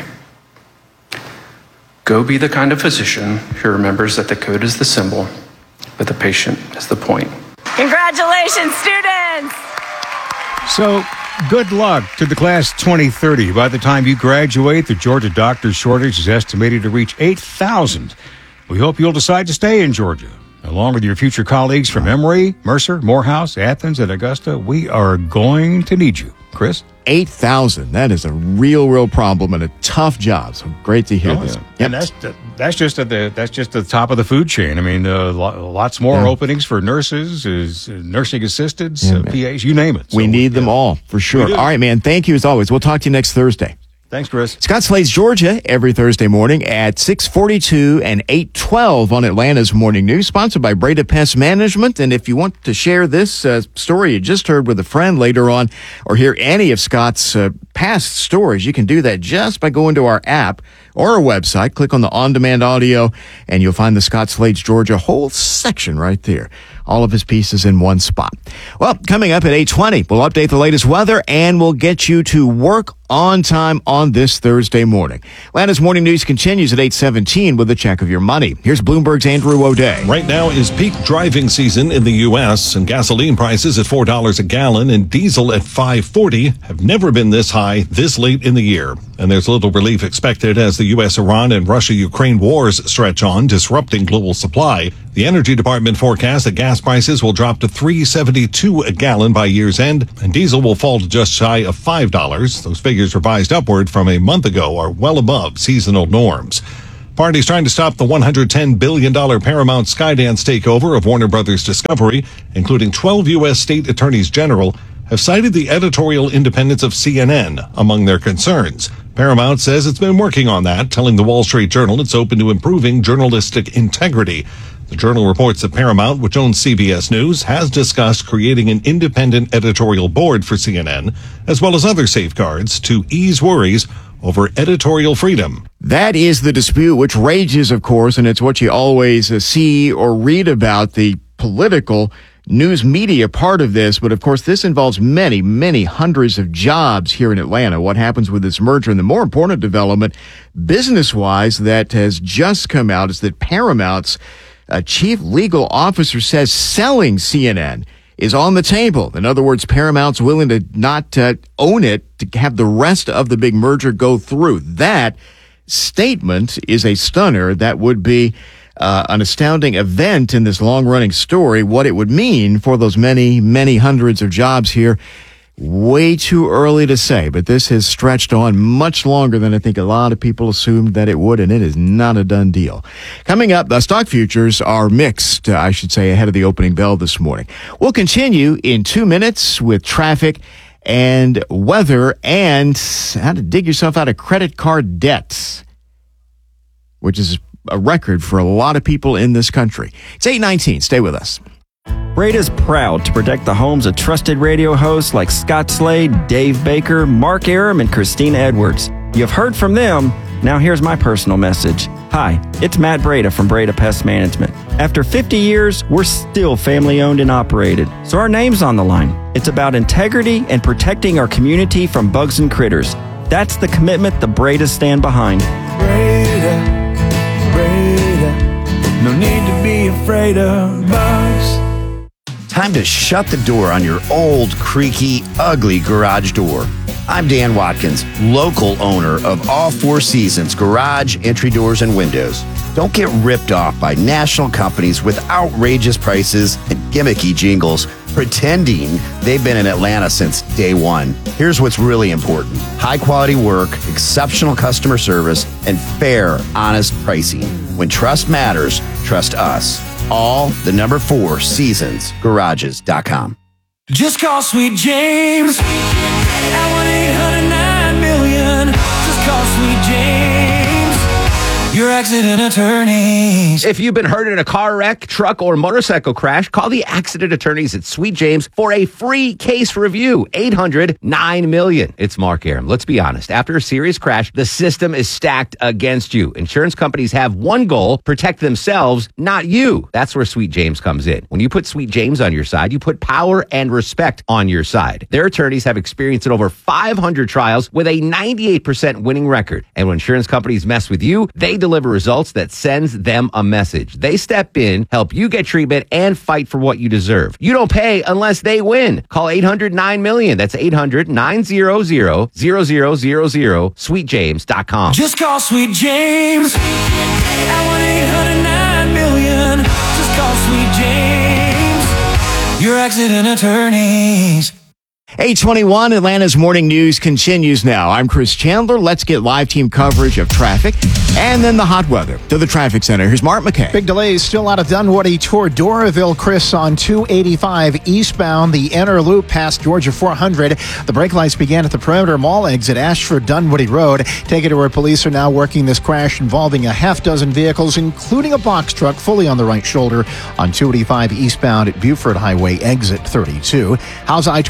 Go be the kind of physician who remembers that the code is the symbol, but the patient is the point. Congratulations, students! So, good luck to the class twenty thirty. By the time you graduate, the Georgia doctor shortage is estimated to reach eight thousand. We hope you'll decide to stay in Georgia. Along with your future colleagues from Emory, Mercer, Morehouse, Athens, and Augusta, we are going to need you. Chris? eight thousand. That is a real, real problem and a tough job. So great to hear Oh, this. yeah. And that's that's just at the that's just the top of the food chain. I mean, uh, lo- lots more Yeah. openings for nurses, is uh, nursing assistants, uh, P As, you name it. We need them all, for sure. We do. All right, man. Thank you as always. We'll talk to you next Thursday. Thanks, Chris. Scott Slade's Georgia every Thursday morning at six forty-two and eight twelve on Atlanta's Morning News, sponsored by Breda Pest Management. And if you want to share this uh, story you just heard with a friend later on, or hear any of Scott's uh, past stories, you can do that just by going to our app. or our website. Click on the on-demand audio, and you'll find the Scott Slade's Georgia whole section right there. All of his pieces in one spot. Well, coming up at eight twenty, we'll update the latest weather, and we'll get you to work on time on this Thursday morning. Atlanta's Morning News continues at eight seventeen with a check of your money. Here's Bloomberg's Andrew O'Day. Right now is peak driving season in the U S, and gasoline prices at four dollars a gallon and diesel at five forty have never been this high this late in the year. And there's little relief expected as the U S Iran and Russia-Ukraine wars stretch on, disrupting global supply. The Energy Department forecasts that gas prices will drop to three seventy-two a gallon by year's end, and diesel will fall to just shy of five dollars. Those figures revised upward from a month ago are well above seasonal norms. Parties trying to stop the one hundred ten billion dollars Paramount Skydance takeover of Warner Brothers Discovery, including twelve U S state attorneys general, have cited the editorial independence of C N N among their concerns. Paramount says it's been working on that, telling the Wall Street Journal it's open to improving journalistic integrity. The Journal reports that Paramount, which owns C B S News, has discussed creating an independent editorial board for C N N, as well as other safeguards to ease worries over editorial freedom. That is the dispute which rages, of course, and it's what you always uh, see or read about, the political news media part of this. But of course, this involves many, many hundreds of jobs here in Atlanta. What happens with this merger? And the more important development, business-wise, that has just come out is that Paramount's uh, chief legal officer says selling C N N is on the table. In other words, Paramount's willing to not uh, own it, to have the rest of the big merger go through. That statement is a stunner. That would be uh, an astounding event in this long-running story. What it would mean for those many, many hundreds of jobs here, way too early to say. But this has stretched on much longer than I think a lot of people assumed that it would, and it is not a done deal. Coming up, the stock futures are mixed, uh, I should say, ahead of the opening bell this morning. We'll continue in two minutes with traffic and weather and how to dig yourself out of credit card debts, which is a record for a lot of people in this country. It's eight nineteen. Stay with us. Breda's proud to protect the homes of trusted radio hosts like Scott Slade, Dave Baker, Mark Aram, and Christina Edwards. You've heard from them. Now here's my personal message. Hi, it's Matt Breda from Breda Pest Management. After fifty years, we're still family owned and operated, so our name's on the line. It's about integrity and protecting our community from bugs and critters. That's the commitment the Bredas stand behind. Breda, Breda, no need to be afraid of bugs. Time to shut the door on your old, creaky, ugly garage door. I'm Dan Watkins, local owner of All Four Seasons Garage, Entry Doors, and Windows. Don't get ripped off by national companies with outrageous prices and gimmicky jingles pretending they've been in Atlanta since day one. Here's what's really important: high quality work, exceptional customer service, and fair, honest pricing. When trust matters, trust us. All the number four seasons garages dot com. Just call Sweet James at one eight hundred nine million. Just call Sweet James, your accident attorneys. If you've been hurt in a car wreck, truck, or motorcycle crash, call the accident attorneys at Sweet James for a free case review. eight hundred nine million. It's Mark Aram. Let's be honest. After a serious crash, the system is stacked against you. Insurance companies have one goal: protect themselves, not you. That's where Sweet James comes in. When you put Sweet James on your side, you put power and respect on your side. Their attorneys have experience in over five hundred trials with a ninety-eight percent winning record. And when insurance companies mess with you, they deliver results that sends them a message. They step in, help you get treatment, and fight for what you deserve. You don't pay unless they win. Call eight hundred nine million. That's eight hundred nine hundred zero zero zero zero. sweet james dot com. Just call Sweet James at one eight hundred nine million. Just call Sweet James, your accident attorneys. eight twenty-one, Atlanta's Morning News continues now. I'm Chris Chandler. Let's get live team coverage of traffic and then the hot weather. To the traffic center, here's Mark McKay. Big delays still out of Dunwoody toward Doraville, Chris, on two eighty-five eastbound, the inner loop past Georgia four hundred. The brake lights began at the Perimeter Mall exit, Ashford Dunwoody Road. Take it to where police are now working this crash involving a half dozen vehicles, including a box truck fully on the right shoulder on two eighty-five eastbound at Buford Highway exit thirty-two. How's I twenty shift?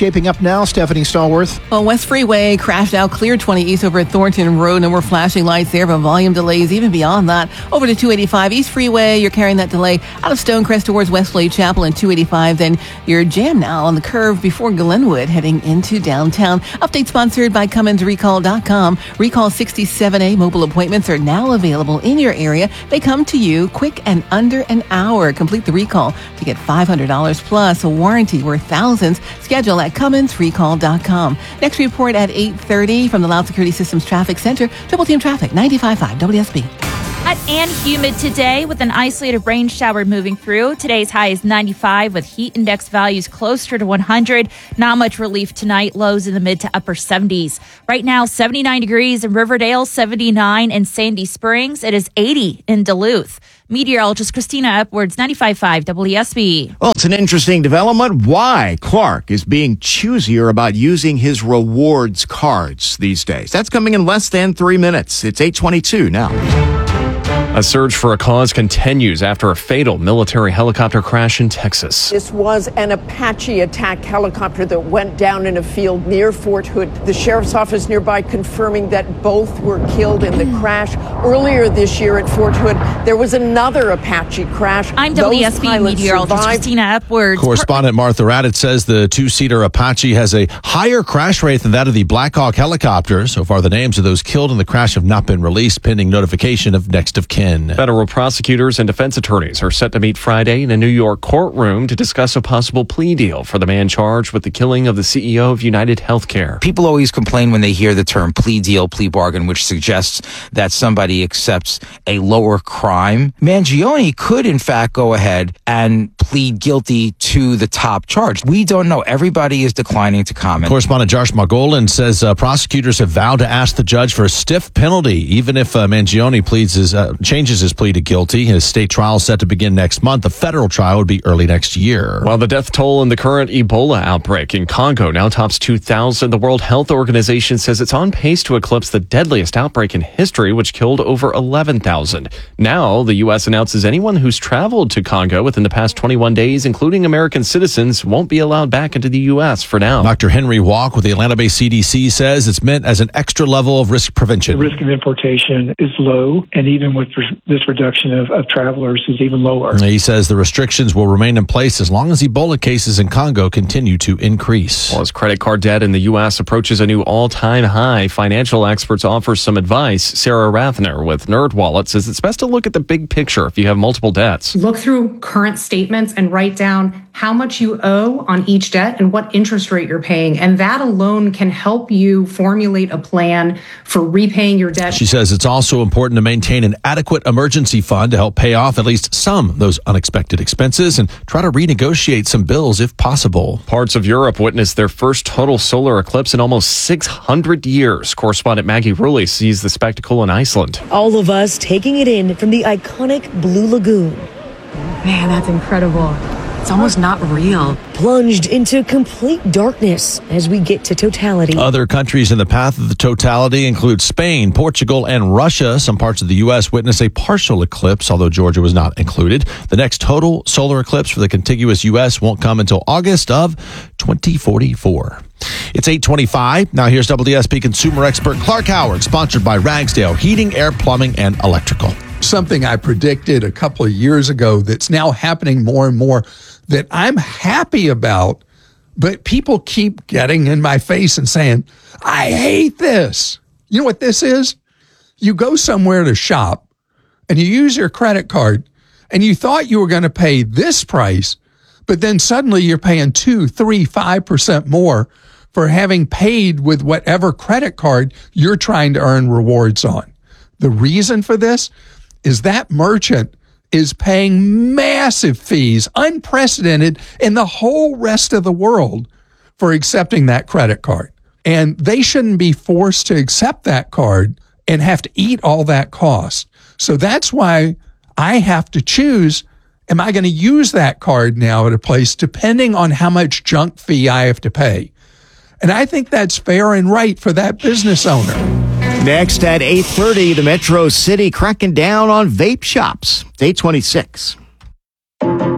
shaping up now, Stephanie Stallworth? Well, West Freeway crashed out, clear twenty east over at Thornton Road. No more flashing lights there, but volume delays even beyond that. Over to two eighty-five East Freeway, you're carrying that delay out of Stonecrest towards Westlake Chapel and two eighty-five. Then you're jammed now on the curve before Glenwood heading into downtown. Update sponsored by Cummins Recall dot com. Recall sixty-seven A mobile appointments are now available in your area. They come to you quick and under an hour. Complete the recall to get five hundred dollars plus a warranty worth thousands. Schedule at Cummins Recall dot com. Next report at eight thirty from the Loud Security Systems Traffic Center. Triple Team Traffic, ninety-five point five W S B. Hot and humid today with an isolated rain shower moving through. Today's high is ninety-five with heat index values closer to one hundred. Not much relief tonight. Lows in the mid to upper seventies. Right now, seventy-nine degrees in Riverdale, seventy-nine in Sandy Springs. It is eighty in Duluth. Meteorologist Christina Edwards, ninety-five point five W S B. Well, it's an interesting development. Why Clark is being choosier about using his rewards cards these days. That's coming in less than three minutes. It's eight twenty-two now. A search for a cause continues after a fatal military helicopter crash in Texas. This was an Apache attack helicopter that went down in a field near Fort Hood. The sheriff's office nearby confirming that both were killed in the crash. Earlier this year at Fort Hood, there was another Apache crash. I'm W S B meteorologist Christina Upwards. Correspondent Martha Raddatz says the two-seater Apache has a higher crash rate than that of the Black Hawk helicopter. So far, the names of those killed in the crash have not been released, pending notification of next of kin. Federal prosecutors and defense attorneys are set to meet Friday in a New York courtroom to discuss a possible plea deal for the man charged with the killing of the C E O of United Healthcare. People always complain when they hear the term plea deal, plea bargain, which suggests that somebody accepts a lower crime. Mangione could, in fact, go ahead and plead guilty to the top charge. We don't know. Everybody is declining to comment. Correspondent Josh Margolin says uh, prosecutors have vowed to ask the judge for a stiff penalty, even if uh, Mangione pleads his, uh, changes his plea to guilty. His state trial is set to begin next month. The federal trial would be early next year. While the death toll in the current Ebola outbreak in Congo now tops two thousand, the World Health Organization says it's on pace to eclipse the deadliest outbreak in history, which killed over eleven thousand. Now, the U S announces anyone who's traveled to Congo within the past twenty-one days, including American citizens, won't be allowed back into the U S for now. Doctor Henry Walk with the Atlanta-based C D C says it's meant as an extra level of risk prevention. The risk of importation is low, and even with this reduction of, of travelers is even lower. He says the restrictions will remain in place as long as Ebola cases in Congo continue to increase. Well, as credit card debt in the U S approaches a new all-time high, financial experts offer some advice. Sarah Rathner with NerdWallet says it's best to look at the big picture if you have multiple debts. Look through current statements and write down how much you owe on each debt and what interest rate you're paying. And that alone can help you formulate a plan for repaying your debt. She says it's also important to maintain an adequate emergency fund to help pay off at least some of those unexpected expenses and try to renegotiate some bills if possible. Parts of Europe witnessed their first total solar eclipse in almost six hundred years. Correspondent Maggie Rulli sees the spectacle in Iceland. All of us taking it in from the iconic Blue Lagoon. Man, that's incredible. It's almost not real. Plunged into complete darkness as we get to totality. Other countries in the path of the totality include Spain, Portugal, and Russia. Some parts of the U S witness a partial eclipse, although Georgia was not included. The next total solar eclipse for the contiguous U S won't come until August of twenty forty-four. It's eight twenty-five. Now here's W S B consumer expert Clark Howard, sponsored by Ragsdale Heating, Air, Plumbing, and Electrical. Something I predicted a couple of years ago that's now happening more and more that I'm happy about, but people keep getting in my face and saying, I hate this. You know what this is? You go somewhere to shop and you use your credit card and you thought you were going to pay this price, but then suddenly you're paying two, three, five percent more for having paid with whatever credit card you're trying to earn rewards on. The reason for this is that merchant is paying massive fees, unprecedented in the whole rest of the world, for accepting that credit card. And they shouldn't be forced to accept that card and have to eat all that cost. So that's why I have to choose, am I going to use that card now at a place depending on how much junk fee I have to pay? And I think that's fair and right for that business owner. Next at eight thirty, the Metro City cracking down on vape shops. eight twenty-six.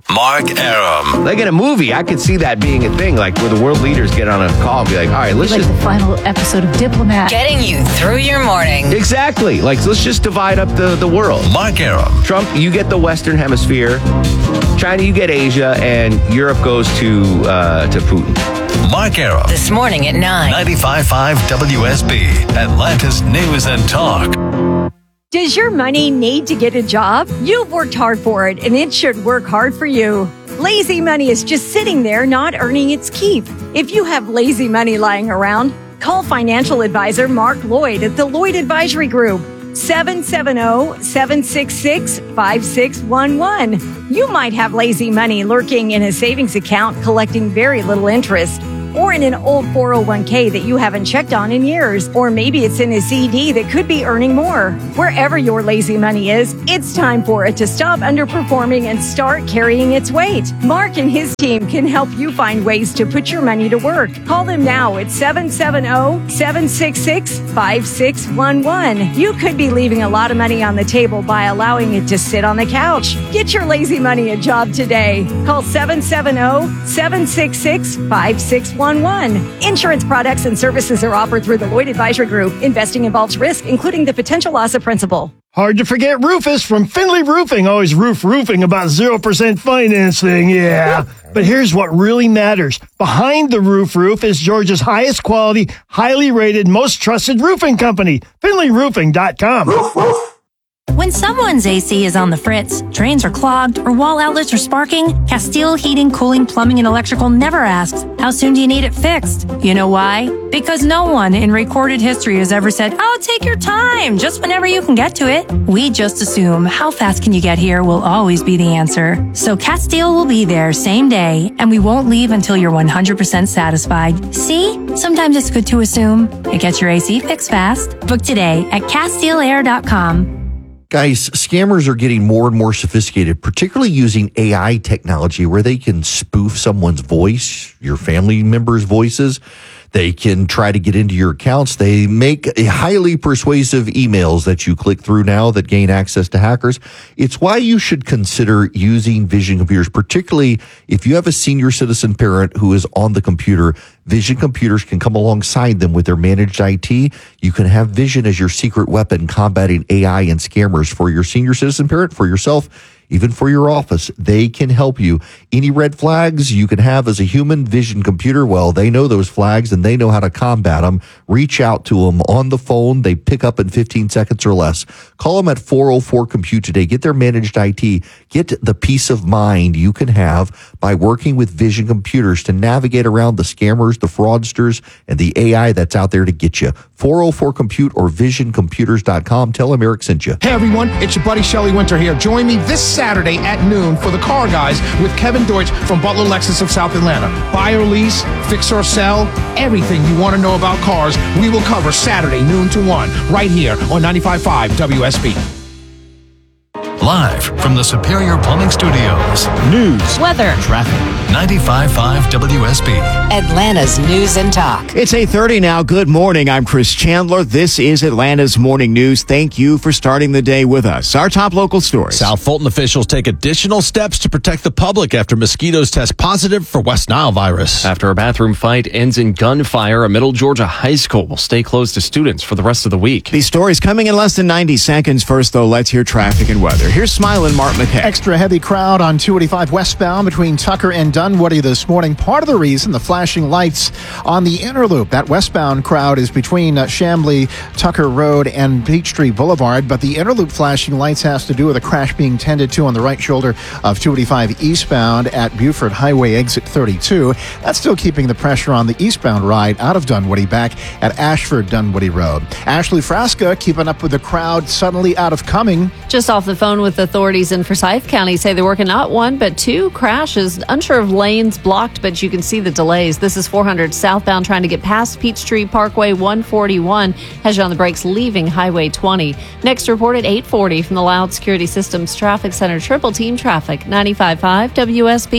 Mark Arum. Like in a movie, I could see that being a thing, like where the world leaders get on a call and be like, all right, let's like just... the final episode of Diplomat. Getting you through your morning. Exactly. Like, let's just divide up the, the world. Mark Arum. Trump, you get the Western Hemisphere. China, you get Asia. And Europe goes to uh, to Putin. Mark Arum. This morning at nine. ninety-five point five W S B, Atlanta's News and Talk. Does your money need to get a job? You've worked hard for it, and it should work hard for you. Lazy money is just sitting there not earning its keep. If you have lazy money lying around, call financial advisor Mark Lloyd at the Lloyd Advisory Group. seven seven zero, seven six six, five six one one. You might have lazy money lurking in a savings account collecting very little interest, or in an old four oh one k that you haven't checked on in years, or maybe it's in a C D that could be earning more. Wherever your lazy money is, it's time for it to stop underperforming and start carrying its weight. Mark and his team can help you find ways to put your money to work. Call them now at seven seven zero, seven six six, five six one one. You could be leaving a lot of money on the table by allowing it to sit on the couch. Get your lazy money a job today. Call seven seven zero, seven six six, five six one one. Insurance products and services are offered through the Lloyd Advisory Group. Investing involves risk, including the potential loss of principal. Hard to forget Rufus from Finley Roofing. Always roof roofing about zero percent financing. Yeah. But here's what really matters. Behind the roof roof is Georgia's highest quality, highly rated, most trusted roofing company. Finley Roofing dot com. Roof, roof. When someone's A C is on the fritz, drains are clogged, or wall outlets are sparking, Castile Heating, Cooling, Plumbing, and Electrical never asks, how soon do you need it fixed? You know why? Because no one in recorded history has ever said, oh, take your time, just whenever you can get to it. We just assume how fast can you get here will always be the answer. So Castile will be there same day, and we won't leave until you're one hundred percent satisfied. See? Sometimes it's good to assume. It gets your A C fixed fast. Book today at Castile Air dot com. Guys, scammers are getting more and more sophisticated, particularly using A I technology where they can spoof someone's voice, your family members' voices. They can try to get into your accounts. They make highly persuasive emails that you click through now that gain access to hackers. It's why you should consider using Vision computers, particularly if you have a senior citizen parent who is on the computer. Vision computers can come alongside them with their managed I T. You can have Vision as your secret weapon combating A I and scammers for your senior citizen parent, for yourself, even for your office. They can help you. Any red flags you can have as a human, Vision computer, well, they know those flags and they know how to combat them. Reach out to them on the phone. They pick up in fifteen seconds or less. Call them at four oh four compute today. Get their managed I T. Get the peace of mind you can have by working with Vision computers to navigate around the scammers, the fraudsters, and the A I that's out there to get you. four oh four compute or vision computers dot com. Tell them Eric sent you. Hey everyone, it's your buddy Shelly Winter here. Join me this Saturday at noon for the Car Guys with Kevin Deutsch from Butler Lexus of South Atlanta. Buy or lease, fix or sell, everything you want to know about cars, we will cover Saturday noon to one right here on ninety-five point five W S B. Live from the Superior Plumbing Studios. News, weather, traffic. ninety-five point five W S B. Atlanta's News and Talk. It's eight thirty now. Good morning. I'm Chris Chandler. This is Atlanta's Morning News. Thank you for starting the day with us. Our top local stories. South Fulton officials take additional steps to protect the public after mosquitoes test positive for West Nile virus. After a bathroom fight ends in gunfire, a Middle Georgia high school will stay closed to students for the rest of the week. These stories coming in less than ninety seconds. First, though, let's hear traffic and weather. Here's Smiling Mark McKay. Extra heavy crowd on two eighty-five westbound between Tucker and Dunwoody this morning. Part of the reason, the flashing lights on the inner loop. That westbound crowd is between uh, Chamblee, Tucker Road, and Peachtree Boulevard. But the inner loop flashing lights has to do with a crash being tended to on the right shoulder of two eighty-five eastbound at Buford Highway exit thirty-two. That's still keeping the pressure on the eastbound ride out of Dunwoody back at Ashford Dunwoody Road. Ashley Frasca keeping up with the crowd suddenly out of Cumming. Just off the phone with authorities in Forsyth County, say they're working not one but two crashes. Unsure of lanes blocked, but you can see the delays. This is four hundred southbound trying to get past Peachtree Parkway. One forty-one has you on the brakes leaving Highway twenty. Next report at eight forty from the Loud Security Systems Traffic Center. Triple Team Traffic, ninety-five point five W S B.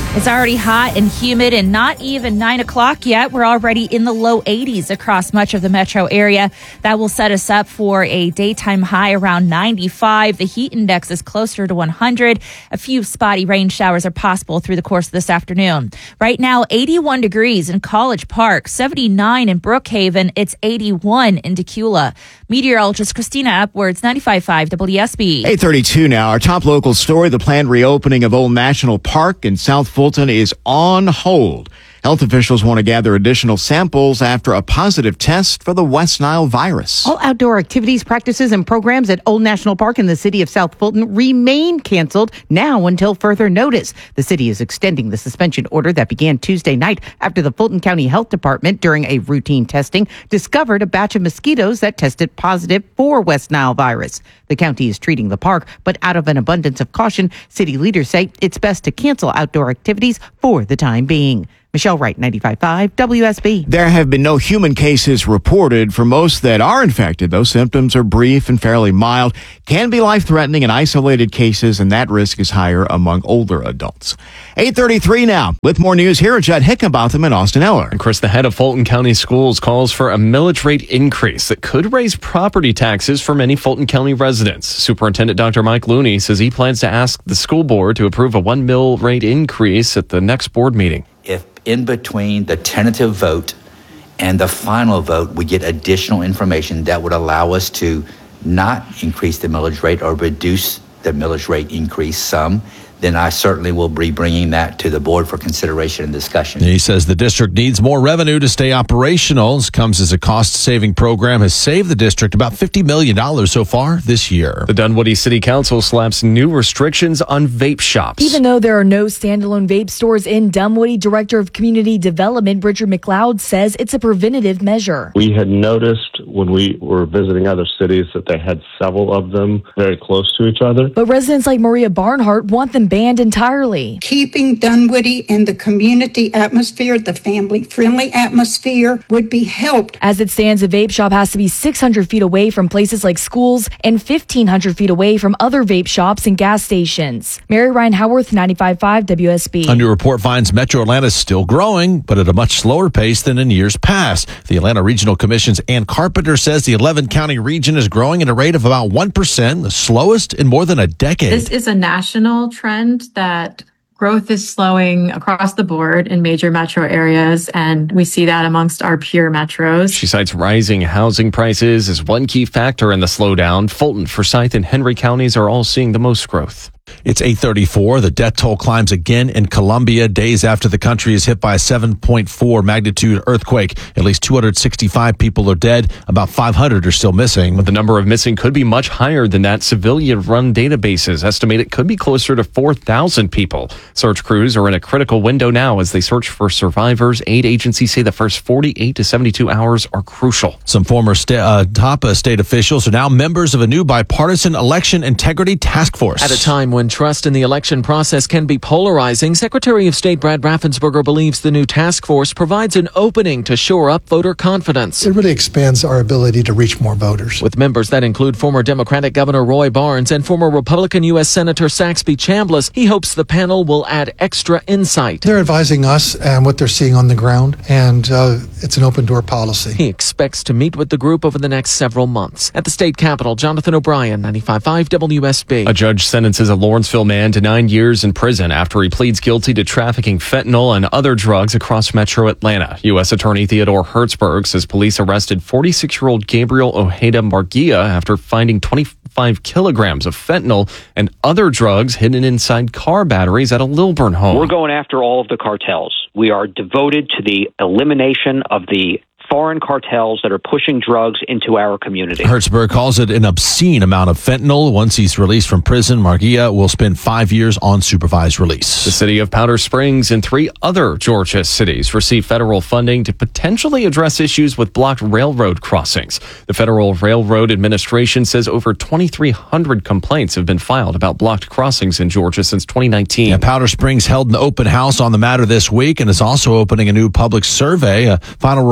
It's already hot and humid and not even nine o'clock yet. We're already in the low eighties across much of the metro area. That will set us up for a daytime high around ninety-five. The heat index is closer to one hundred. A few spotty rain showers are possible through the course of this afternoon. Right now, eighty-one degrees in College Park, seventy-nine in Brookhaven. It's eighty-one in Decula. Meteorologist Christina Upwards, ninety-five point five W S B. eight thirty-two now. Our top local story, the planned reopening of Old National Park in South Fulton is on hold. Health officials want to gather additional samples after a positive test for the West Nile virus. All outdoor activities, practices, and programs at Old National Park in the city of South Fulton remain canceled now until further notice. The city is extending the suspension order that began Tuesday night after the Fulton County Health Department, during a routine testing, discovered a batch of mosquitoes that tested positive for West Nile virus. The county is treating the park, but out of an abundance of caution, city leaders say it's best to cancel outdoor activities for the time being. Michelle Wright, ninety-five point five W S B. There have been no human cases reported. For most that are infected, those symptoms are brief and fairly mild, can be life-threatening in isolated cases, and that risk is higher among older adults. eight thirty-three now. With more news, here are Judd Hickenbotham and Austin Eller. And Chris, the head of Fulton County Schools calls for a millage rate increase that could raise property taxes for many Fulton County residents. Superintendent Doctor Mike Looney says he plans to ask the school board to approve a one mill rate increase at the next board meeting. If in between the tentative vote and the final vote, we get additional information that would allow us to not increase the millage rate or reduce the millage rate increase some, then I certainly will be bringing that to the board for consideration and discussion. He says the district needs more revenue to stay operational. This comes as a cost-saving program has saved the district about fifty million dollars so far this year. The Dunwoody City Council slaps new restrictions on vape shops. Even though there are no standalone vape stores in Dunwoody, Director of Community Development Richard McLeod says it's a preventative measure. We had noticed when we were visiting other cities that they had several of them very close to each other. But residents like Maria Barnhart want them banned entirely. Keeping Dunwoody in the community atmosphere, the family-friendly atmosphere, would be helped. As it stands, a vape shop has to be six hundred feet away from places like schools and fifteen hundred feet away from other vape shops and gas stations. Mary Ryan Howarth, ninety-five point five W S B. A new report finds Metro Atlanta is still growing, but at a much slower pace than in years past. The Atlanta Regional Commission's Ann Carpenter says the eleven county region is growing at a rate of about one percent, the slowest in more than a decade. This is a national trend that growth is slowing across the board in major metro areas, and we see that amongst our peer metros. She cites rising housing prices as one key factor in the slowdown. Fulton, Forsyth, and Henry counties are all seeing the most growth. It's eight thirty-four. The death toll climbs again in Colombia days after the country is hit by a seven point four magnitude earthquake. At least two hundred sixty-five people are dead. About five hundred are still missing. But the number of missing could be much higher than that. Civilian-run databases estimate it could be closer to four thousand people. Search crews are in a critical window now as they search for survivors. Aid agencies say the first forty-eight to seventy-two hours are crucial. Some former sta- uh, top uh, state officials are now members of a new bipartisan election integrity task force. At a time when trust in the election process can be polarizing, Secretary of State Brad Raffensperger believes the new task force provides an opening to shore up voter confidence. It really expands our ability to reach more voters. With members that include former Democratic Governor Roy Barnes and former Republican U S Senator Saxby Chambliss, he hopes the panel will add extra insight. They're advising us and what they're seeing on the ground, and uh, it's an open-door policy. He expects to meet with the group over the next several months. At the state capitol, Jonathan O'Brien, ninety-five point five W S B. A judge sentences a Lawrenceville man to nine years in prison after he pleads guilty to trafficking fentanyl and other drugs across metro Atlanta. U S Attorney Theodore Hertzberg says police arrested forty-six-year-old Gabriel Ojeda Marguia after finding twenty-five kilograms of fentanyl and other drugs hidden inside car batteries at a Lilburn home. We're going after all of the cartels. We are devoted to the elimination of the foreign cartels that are pushing drugs into our community. Hertzberg calls it an obscene amount of fentanyl. Once he's released from prison, Marguia will spend five years on supervised release. The city of Powder Springs and three other Georgia cities received federal funding to potentially address issues with blocked railroad crossings. The Federal Railroad Administration says over twenty-three hundred complaints have been filed about blocked crossings in Georgia since twenty nineteen. Yeah, Powder Springs held an open house on the matter this week and is also opening a new public survey. A final report on all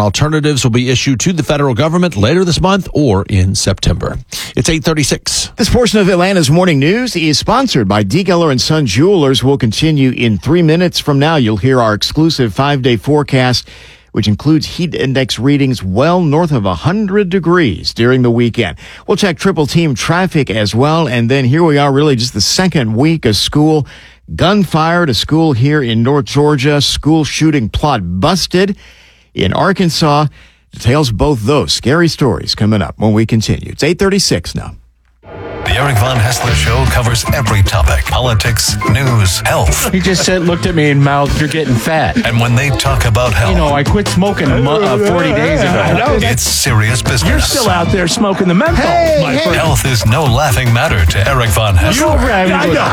alternatives will be issued to the federal government later this month or in September. It's eight thirty-six. This portion of Atlanta's Morning News is sponsored by D. Geller and Son Jewelers. Will continue in three minutes from now. You'll hear our exclusive five-day forecast, which includes heat index readings well north of one hundred degrees during the weekend. We'll check triple team traffic as well. And then here we are, really just the second week of school. Gunfire at a school here in North Georgia. School shooting plot busted in Arkansas. Details of both those scary stories coming up when we continue. It's eight thirty-six now. The Eric Von Hessler Show covers every topic: politics, news, health. He just said, looked at me and mouthed, "You're getting fat." And when they talk about health, you know, I quit smoking uh, forty days ago. I know, it's serious business. You're still out there smoking the menthol. Hey, My hey. Health is no laughing matter to Eric Von Hessler. You're right. I know.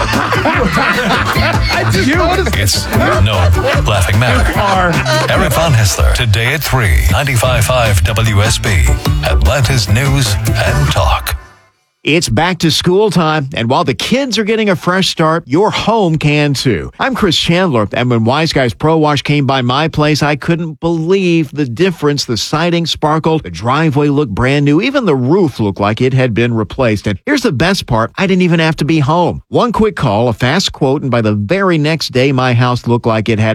I just you, noticed. It's no laughing matter. Eric Von Hessler, today at three, ninety-five point five W S B, Atlanta's News and Talk. It's back to school time, and while the kids are getting a fresh start, your home can too. I'm Chris Chandler, and when Wise Guys Pro Wash came by my place, I couldn't believe the difference. The siding sparkled, the driveway looked brand new, even the roof looked like it had been replaced. And here's the best part, I didn't even have to be home. One quick call, a fast quote, and by the very next day, my house looked like it had